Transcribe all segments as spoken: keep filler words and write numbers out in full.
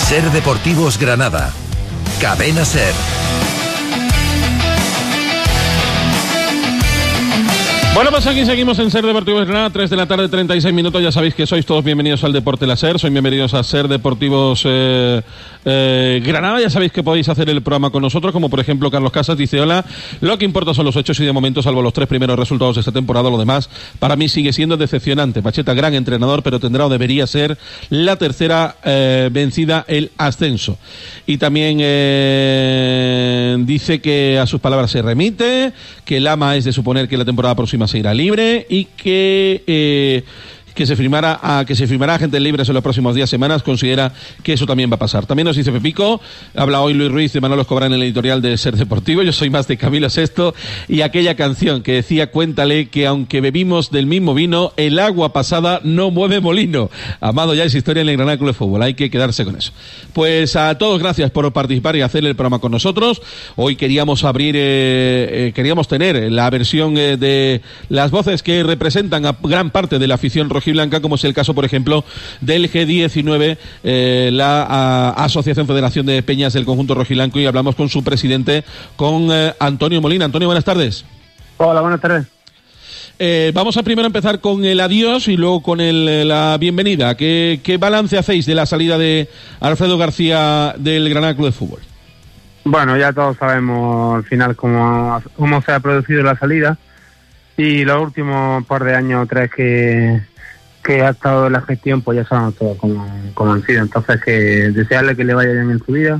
Ser Deportivos Granada. Cadena Ser. Bueno, pues aquí seguimos en Ser Deportivos Granada, tres de la tarde, treinta y seis minutos. Ya sabéis que sois todos bienvenidos al Deporte La Ser. Sois bienvenidos a Ser Deportivos eh, eh, Granada. Ya sabéis que podéis hacer el programa con nosotros, como por ejemplo Carlos Casas dice: hola, lo que importa son los hechos y de momento, salvo los tres primeros resultados de esta temporada, lo demás para mí sigue siendo decepcionante. Pacheta, gran entrenador, pero tendrá o debería ser la tercera eh, vencida el ascenso. Y también eh, dice que a sus palabras se remite, que el ama es de suponer que la temporada próxima se irá libre y que eh, que se firmará a que se firmará agentes libres en los próximos días, semanas. Considera que eso también va a pasar. También nos dice Pepico, habla hoy Luis Ruiz de Manolo Escobar en el editorial de Ser Deportivo. Yo soy más de Camilo Sesto, y aquella canción que decía: cuéntale que aunque bebimos del mismo vino, el agua pasada no mueve molino. Amado, ya es historia en el Granada Club de Fútbol, hay que quedarse con eso. Pues a todos, gracias por participar y hacer el programa con nosotros. Hoy queríamos abrir eh, eh, queríamos tener la versión eh, de las voces que representan a gran parte de la afición rojiblanca, como es el caso, por ejemplo, del G diecinueve, eh, la a, Asociación Federación de Peñas del conjunto rojiblanco, y hablamos con su presidente, con eh, Antonio Molina. Antonio, buenas tardes. Hola, buenas tardes. Eh, vamos a primero empezar con el adiós y luego con el, la bienvenida. ¿Qué, qué balance hacéis de la salida de Alfredo García del Granada Club de Fútbol? Bueno, ya todos sabemos al final cómo, cómo se ha producido la salida, y los últimos par de años o tres que, que ha estado en la gestión, pues ya sabemos todos cómo, cómo han sido. Entonces, que desearle que le vaya bien en su vida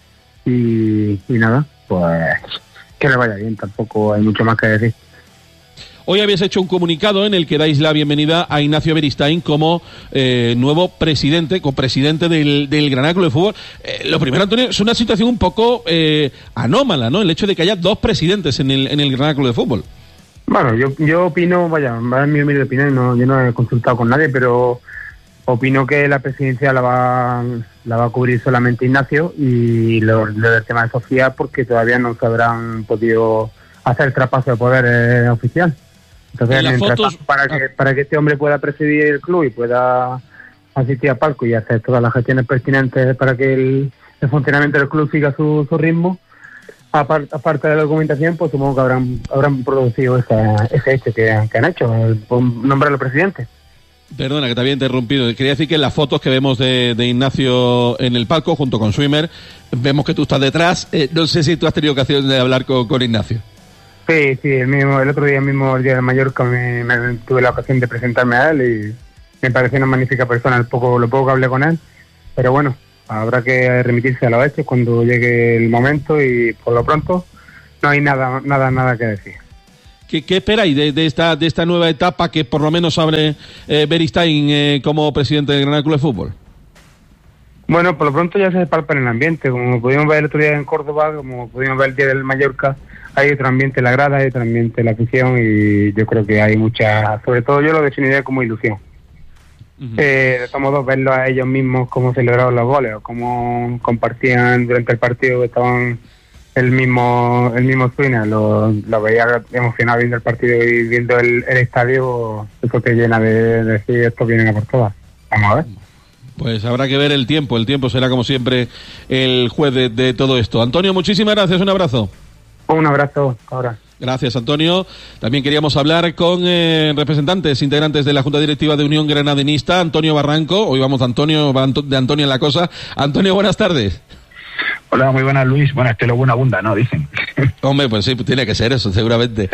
y, y nada, pues que le vaya bien, tampoco hay mucho más que decir. Hoy habéis hecho un comunicado en el que dais la bienvenida a Ignacio Beristain como eh, nuevo presidente, copresidente del, del Granada Club de Fútbol. Eh, lo primero, Antonio, es una situación un poco eh, anómala, ¿no? El hecho de que haya dos presidentes en el, en el Granada Club de Fútbol. Bueno, yo yo opino, vaya, es mi humilde opinión, no, yo no he consultado con nadie, pero opino que la presidencia la va la va a cubrir solamente Ignacio, y lo, lo del tema de Sofía, porque todavía no se habrán podido hacer traspaso de poder eh, oficial. Entonces, mientras fotos... para que para que este hombre pueda presidir el club y pueda asistir a palco y hacer todas las gestiones pertinentes para que el, el funcionamiento del club siga su, su ritmo, aparte, aparte de la documentación, pues supongo que habrán habrán producido esa, ese hecho que, que han hecho, el nombrar al presidente. Perdona que te había interrumpido. Quería decir que en las fotos que vemos de, de Ignacio en el palco junto con Swimmer, vemos que tú estás detrás. Eh, no sé si tú has tenido ocasión de hablar con, con Ignacio. Sí, sí, el mismo, el otro día mismo, el día de Mallorca, me, me tuve la ocasión de presentarme a él y me pareció una magnífica persona, el poco, lo poco que hablé con él, pero bueno, habrá que remitirse a los hechos cuando llegue el momento, y por lo pronto no hay nada, nada, nada que decir. ¿Qué, qué esperáis de, de esta de esta nueva etapa que por lo menos abre eh, Beristain eh, como presidente del Granada Club de Fútbol? Bueno, por lo pronto ya se palpa en el ambiente, como pudimos ver el otro día en Córdoba, como pudimos ver el día del Mallorca. Hay otro ambiente en la grada, hay otro ambiente en la afición, y yo creo que hay mucha, sobre todo yo lo definiría como ilusión. Uh-huh. Eh, de todos modos, verlo a ellos mismos cómo celebraron los goles, o cómo compartían durante el partido, que estaban el mismo el mismo Swinner, lo, lo veía emocionado viendo el partido y viendo el, el estadio, eso te llena de, de decir, esto vienen a por todas. Vamos a ver. Pues habrá que ver el tiempo, el tiempo será como siempre el juez de, de todo esto. Antonio, muchísimas gracias, un abrazo. Un abrazo, ahora. Gracias, Antonio. También queríamos hablar con eh, representantes, integrantes de la Junta Directiva de Unión Granadinista, Antonio Barranco. Hoy vamos de Antonio, de Antonio en la cosa. Antonio, buenas tardes. Hola, muy buenas, Luis. Bueno, este lo bueno abunda, ¿no? Dicen. Hombre, pues sí, tiene que ser eso, seguramente.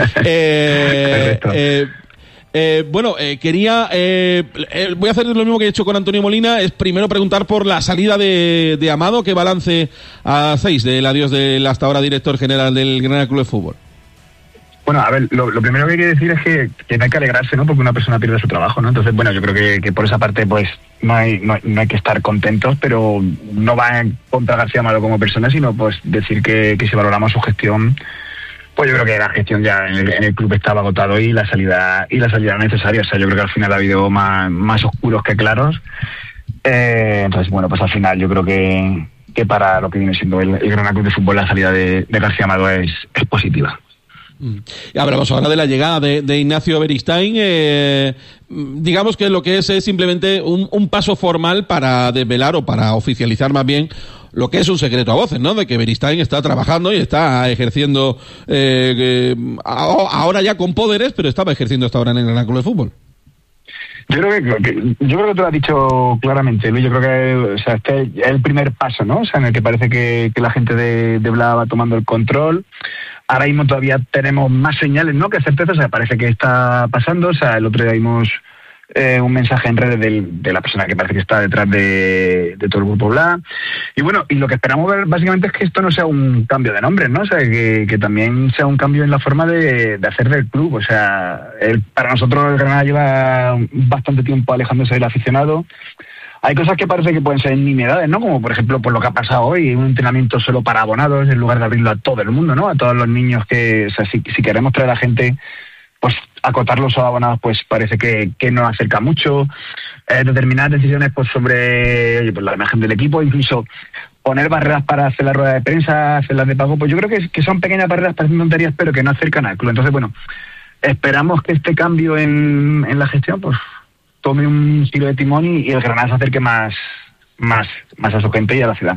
eh, eh, Eh, bueno, eh, quería, eh, eh, voy a hacer lo mismo que he hecho con Antonio Molina, es primero preguntar por la salida de, de Amado. ¿Qué balance hacéis del adiós del hasta ahora director general del Granada Club de Fútbol? Bueno, a ver, lo, lo primero que hay que decir es que, que no hay que alegrarse, ¿no? Porque una persona pierde su trabajo, ¿no? Entonces, bueno, yo creo que, que por esa parte, pues, no hay, no, no hay que estar contentos, pero no va en contra García Amado como persona, sino, pues, decir que, que si valoramos su gestión, pues yo creo que la gestión ya en el, en el club estaba agotado y la salida y la salida necesaria. O sea, yo creo que al final ha habido más, más oscuros que claros. Eh, entonces, bueno, pues al final yo creo que, que para lo que viene siendo el, el Granada Club de Fútbol, la salida de, de García Amado es, es positiva. Y hablamos ahora de la llegada de, de Ignacio Beristain. Eh, digamos que lo que es es simplemente un, un paso formal para desvelar o para oficializar más bien lo que es un secreto a voces, ¿no? De que Beristain está trabajando y está ejerciendo eh, eh, ahora ya con poderes, pero estaba ejerciendo hasta ahora en el Granada Club de Fútbol. Yo creo que, que yo creo que tú lo has dicho claramente, Luis. Yo creo que, o sea, este es el primer paso, ¿no? O sea, en el que parece que, que la gente de, de Bla va tomando el control. Ahora mismo todavía tenemos más señales, ¿no? Que certeza, o sea, parece que está pasando. O sea, el otro día vimos eh, un mensaje en redes del, de la persona que parece que está detrás de, de todo el grupo Bla. Y bueno, y lo que esperamos ver básicamente es que esto no sea un cambio de nombre, ¿no? O sea, que, que también sea un cambio en la forma de, de hacer del club. O sea, el, para nosotros el Granada lleva bastante tiempo alejándose del aficionado. Hay cosas que parece que pueden ser nimiedades, ¿no? Como por ejemplo, pues lo que ha pasado hoy, un entrenamiento solo para abonados en lugar de abrirlo a todo el mundo, ¿no? A todos los niños que, o sea, si, si queremos traer a gente, pues acotarlos a abonados, pues parece que, que nos acerca mucho. Eh, determinadas decisiones, pues sobre oye, pues la imagen del equipo, incluso poner barreras para hacer la rueda de prensa, hacer las de pago, pues yo creo que, que son pequeñas barreras, parecen tonterías, pero que no acercan al club. Entonces, bueno, esperamos que este cambio en, en la gestión, pues tome un giro de timón y, y el Granada se acerque más, más, más a su gente y a la ciudad.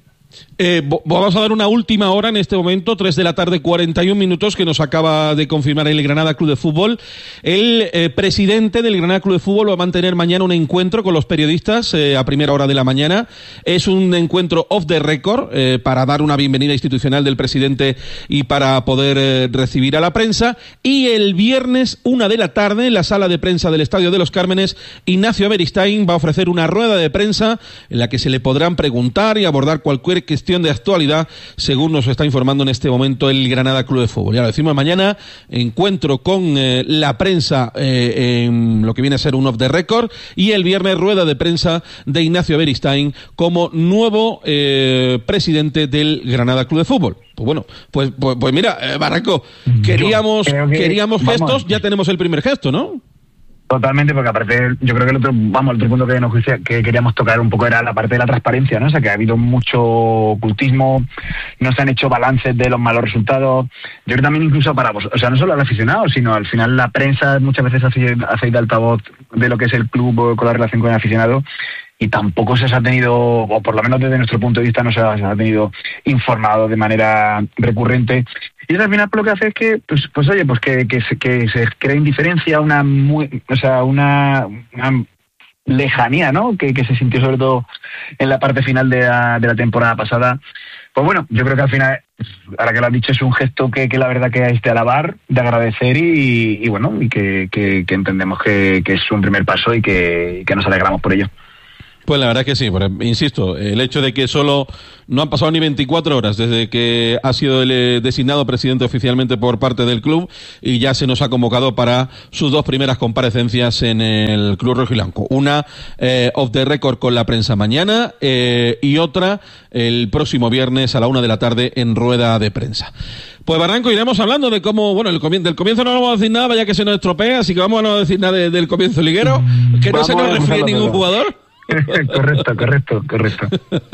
Eh, vamos a dar una última hora en este momento, tres de la tarde, cuarenta y un minutos, que nos acaba de confirmar el Granada Club de Fútbol. El eh, presidente del Granada Club de Fútbol va a mantener mañana un encuentro con los periodistas eh, a primera hora de la mañana. Es un encuentro off the record eh, para dar una bienvenida institucional del presidente y para poder eh, recibir a la prensa. Y el viernes, una de la tarde, en la sala de prensa del Estadio de los Cármenes, Ignacio Beristain va a ofrecer una rueda de prensa en la que se le podrán preguntar y abordar cualquier cuestión de actualidad, según nos está informando en este momento el Granada Club de Fútbol. Ya lo decimos, mañana encuentro con eh, la prensa eh, en lo que viene a ser un off the record, y el viernes rueda de prensa de Ignacio Beristain como nuevo eh, presidente del Granada Club de Fútbol. Pues bueno, pues pues, pues mira, eh, Barranco, queríamos que, queríamos gestos, vamos, ya tenemos el primer gesto, ¿no? Totalmente, porque aparte yo creo que el otro, vamos, el otro punto que, nos, que queríamos tocar un poco era la parte de la transparencia, ¿no? O sea, que ha habido mucho ocultismo, no se han hecho balances de los malos resultados. Yo creo también incluso para vos, o sea, no solo al aficionado, sino al final la prensa muchas veces hace, hace de altavoz de lo que es el club con la relación con el aficionado, y tampoco se os ha tenido, o por lo menos desde nuestro punto de vista, no se os ha tenido informado de manera recurrente. Y eso al final lo que hace es que, pues, pues oye, pues que, que, se, que se crea indiferencia, una muy, o sea, una, una lejanía, ¿no? Que, que se sintió sobre todo en la parte final de la, de la temporada pasada. Pues bueno, yo creo que al final, ahora que lo has dicho, es un gesto que, que la verdad que es de alabar, de agradecer y, y bueno, y que, que, que entendemos que, que es un primer paso y que, que nos alegramos por ello. Pues la verdad es que sí, pero insisto, el hecho de que solo no han pasado ni veinticuatro horas desde que ha sido el, eh, designado presidente oficialmente por parte del club, y ya se nos ha convocado para sus dos primeras comparecencias en el Club Rojiblanco. Una eh, off the record con la prensa mañana eh, y otra el próximo viernes a la una de la tarde en rueda de prensa. Pues Barranco, iremos hablando de cómo, bueno, el comienzo, del comienzo no vamos a decir nada, ya que se nos estropea, así que vamos a no decir nada de, del comienzo liguero, que no vamos se nos refiere ningún jugador. correcto, correcto, correcto.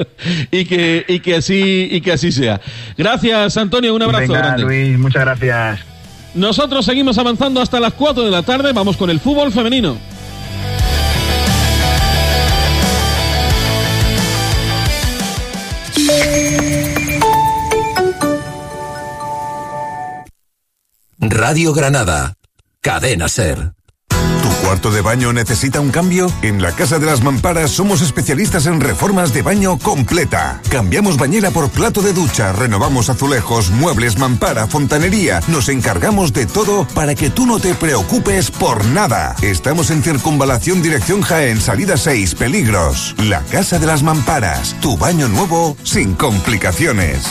y que y que así y que así sea. Gracias, Antonio, un abrazo. Venga, grande. Luis, muchas gracias. Nosotros seguimos avanzando hasta las cuatro de la tarde, vamos con el fútbol femenino. Radio Granada, Cadena SER. ¿Tu cuarto de baño necesita un cambio? En la Casa de las Mamparas somos especialistas en reformas de baño completa. Cambiamos bañera por plato de ducha, renovamos azulejos, muebles, mampara, fontanería. Nos encargamos de todo para que tú no te preocupes por nada. Estamos en Circunvalación Dirección Jaén, salida seis, Peligros. La Casa de las Mamparas, tu baño nuevo sin complicaciones.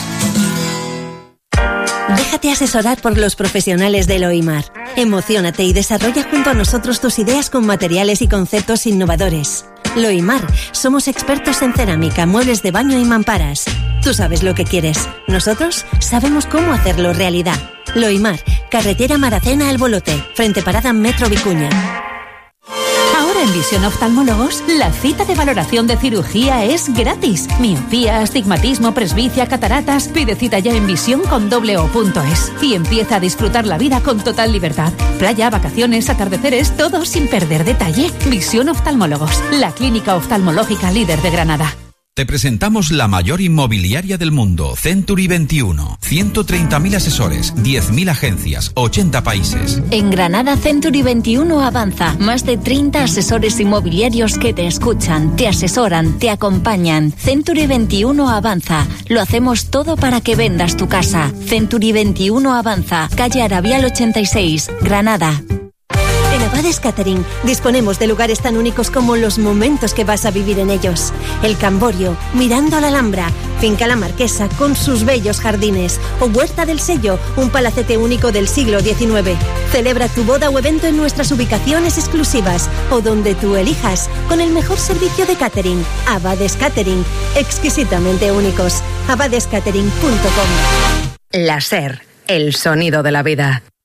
Déjate asesorar por los profesionales de Loimar. Emociónate y desarrolla junto a nosotros tus ideas con materiales y conceptos innovadores. Loimar, somos expertos en cerámica, muebles de baño y mamparas. Tú sabes lo que quieres. Nosotros sabemos cómo hacerlo realidad. Loimar, carretera Maracena El Bolote, frente parada Metro Vicuña. Ahora en Visión Oftalmólogos, la cita de valoración de cirugía es gratis. Miopía, astigmatismo, presbicia, cataratas. Pide cita ya en visión con doble o punto es y empieza a disfrutar la vida con total libertad. Playa, vacaciones, atardeceres, todo sin perder detalle. Visión Oftalmólogos, la clínica oftalmológica líder de Granada. Te presentamos la mayor inmobiliaria del mundo, Century veintiuno. ciento treinta mil asesores, diez mil agencias, ochenta países. En Granada, Century veintiuno avanza. Más de treinta asesores inmobiliarios que te escuchan, te asesoran, te acompañan. Century veintiuno avanza. Lo hacemos todo para que vendas tu casa. Century veintiuno avanza. Calle Arabial ochenta y seis, Granada. En Abades Catering disponemos de lugares tan únicos como los momentos que vas a vivir en ellos. El Camborio, mirando a la Alhambra, Finca La Marquesa con sus bellos jardines o Huerta del Sello, un palacete único del siglo diecinueve. Celebra tu boda o evento en nuestras ubicaciones exclusivas o donde tú elijas con el mejor servicio de catering. Abades Catering, exquisitamente únicos. abades catering punto com. La SER, el sonido de la vida.